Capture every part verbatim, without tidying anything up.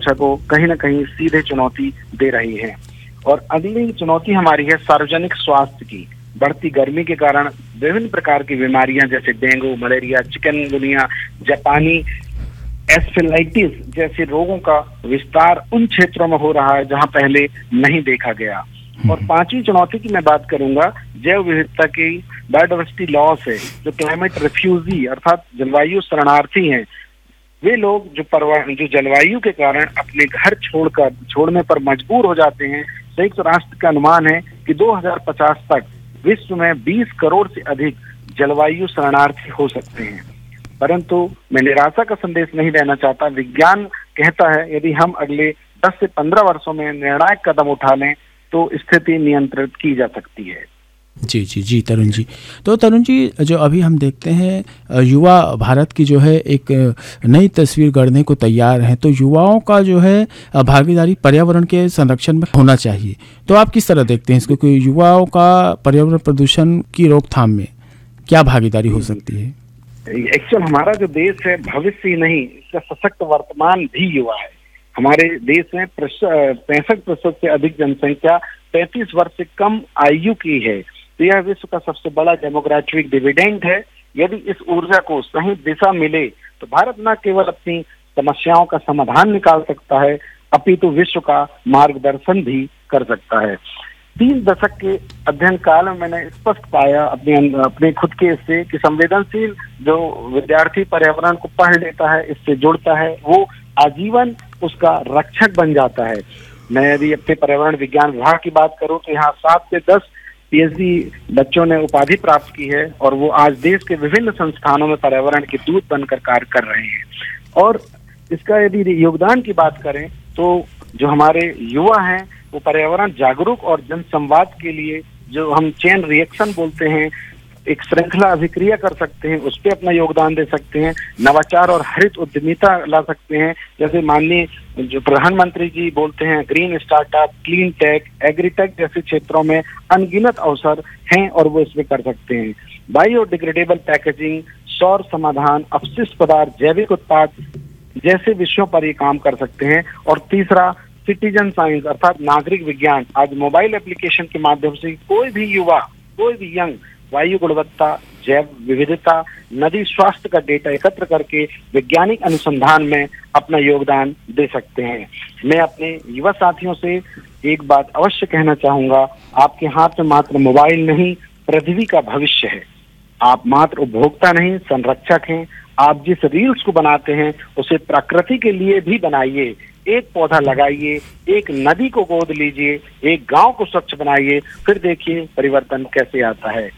सुरक्षा को कहीं ना कहीं सीधे चुनौती दे रही है। और अगली चुनौती हमारी है सार्वजनिक स्वास्थ्य की। बढ़ती गर्मी के कारण विभिन्न प्रकार की बीमारियां जैसे डेंगू, मलेरिया, चिकनगुनिया, जापानी एन्सेफेलाइटिस जैसे रोगों का विस्तार उन क्षेत्रों में हो रहा है जहां पहले नहीं देखा गया। और पांचवी चुनौती की मैं बात करूंगा, जैव विविधता की बायोडाइवर्सिटी लॉस है। जो क्लाइमेट रिफ्यूजी अर्थात जलवायु शरणार्थी हैं, वे लोग जो परवा जो जलवायु के कारण अपने घर छोड़कर छोड़ने पर मजबूर हो जाते हैं। संयुक्त राष्ट्र का अनुमान है कि दो हज़ार पचास तक विश्व में बीस करोड़ से अधिक जलवायु शरणार्थी हो सकते हैं। परंतु मैं निराशा का संदेश नहीं देना चाहता। विज्ञान कहता है यदि हम अगले दस से पंद्रह वर्षों में निर्णायक कदम उठा लें तो स्थिति नियंत्रित की जा सकती है। जी जी जी तरुण जी, तो तरुण जी जो अभी हम देखते हैं युवा भारत की जो है एक नई तस्वीर गढ़ने को तैयार है, तो युवाओं का जो है भागीदारी पर्यावरण के संरक्षण में होना चाहिए। तो आप किस तरह देखते हैं इसको कि युवाओं का पर्यावरण प्रदूषण की रोकथाम में क्या भागीदारी हो सकती है? एक्चुअल हमारा जो देश है भविष्य ही नहीं, इसका सशक्त वर्तमान भी युवा है। हमारे देश में पैंसठ प्रतिशत से अधिक जनसंख्या पैंतीस वर्ष से कम आयु की है। तो यह विश्व का सबसे बड़ा डेमोग्राफिक डिविडेंड है। यदि इस ऊर्जा को सही दिशा मिले तो भारत न केवल अपनी समस्याओं का समाधान निकाल सकता है अपितु विश्व का मार्गदर्शन भी कर सकता है। तीन दशक के अध्ययन काल में मैंने स्पष्ट पाया अपने अपने खुद के इससे कि संवेदनशील जो विद्यार्थी पर्यावरण को पढ़ लेता है, इससे जुड़ता है, वो आजीवन उसका रक्षक बन जाता है। मैं यदि अपने पर्यावरण विज्ञान विभाग की बात करूं तो यहाँ सात से दस पीएचडी बच्चों ने उपाधि प्राप्त की है और वो आज देश के विभिन्न संस्थानों में पर्यावरण के दूत बनकर कार्य कर रहे हैं। और इसका यदि योगदान की बात करें तो जो हमारे युवा हैं वो पर्यावरण जागरूक और जन संवाद के लिए जो हम चेन रिएक्शन बोलते हैं, एक श्रृंखला अभिक्रिया कर सकते हैं, उस पर अपना योगदान दे सकते हैं। नवाचार और हरित उद्यमिता ला सकते हैं। जैसे माननीय जो प्रधानमंत्री जी बोलते हैं green startup, clean take, agritech जैसे क्षेत्रों में अनगिनत अवसर हैं और वो इसमें कर सकते हैं। बायोडिग्रेडेबल पैकेजिंग, सौर समाधान, अपशिष्ट पदार्थ, जैविक उत्पाद जैसे विषयों पर ये काम कर सकते हैं। और तीसरा सिटीजन साइंस अर्थात नागरिक विज्ञान। आज मोबाइल एप्लीकेशन के माध्यम से कोई भी युवा, कोई भी यंग वायु गुणवत्ता, जैव विविधता, नदी स्वास्थ्य का डेटा एकत्र करके वैज्ञानिक अनुसंधान में अपना योगदान दे सकते हैं। मैं अपने युवा साथियों से एक बात अवश्य कहना चाहूंगा, आपके हाथ में मात्र मोबाइल नहीं, पृथ्वी का भविष्य है। आप मात्र उपभोक्ता नहीं, संरक्षक हैं। आप जिस रील्स को बनाते हैं उसे प्रकृति के लिए भी बनाइए। एक पौधा लगाइए, एक नदी को गोद लीजिए, एक गांव को स्वच्छ बनाइए, फिर देखिए परिवर्तन कैसे आता है।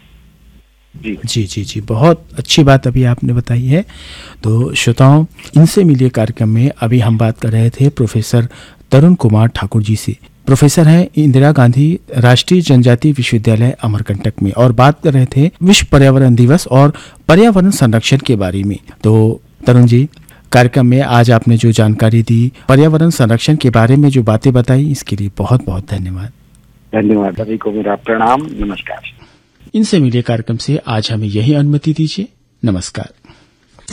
जी जी जी जी बहुत अच्छी बात अभी आपने बताई है। तो श्रोताओं, इनसे मिलिए कार्यक्रम में अभी हम बात कर रहे थे प्रोफेसर तरुण कुमार ठाकुर जी से। प्रोफेसर हैं इंदिरा गांधी राष्ट्रीय जनजातीय विश्वविद्यालय अमरकंटक में, और बात कर रहे थे विश्व पर्यावरण दिवस और पर्यावरण संरक्षण के बारे में। तो तरुण जी, कार्यक्रम में आज आपने जो जानकारी दी, पर्यावरण संरक्षण के बारे में जो बातें बताई, इसके लिए बहुत बहुत धन्यवाद। धन्यवाद, सभी को मेरा प्रणाम, नमस्कार। इनसे मिले कार्यक्रम से आज हमें यही अनुमति दीजिए, नमस्कार।